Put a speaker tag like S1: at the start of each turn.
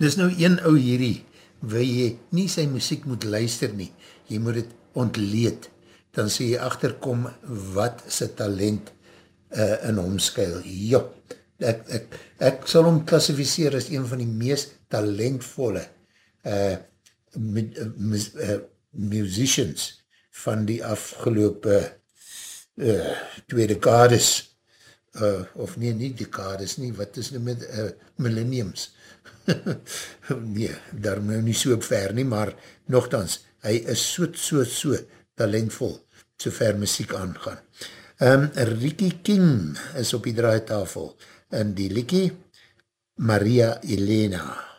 S1: Dis nou een ou hierdie, waar jy nie sy muziek moet luister nie, jy moet het ontleed, dan sê jy achterkom wat sy talent in hom skuil. Ja, ek sal hom klassificeer as een van die meest talentvolle musicians van die afgelopen twee dekades, of nee, nie dekades nie, wat is nou met millenniums? Nee, daar nou nie so ver nie, maar nogthans, hy is so talentvol, so ver muziek aangaan. Ricky King is op die draaitafel, en die liekie Maria Elena.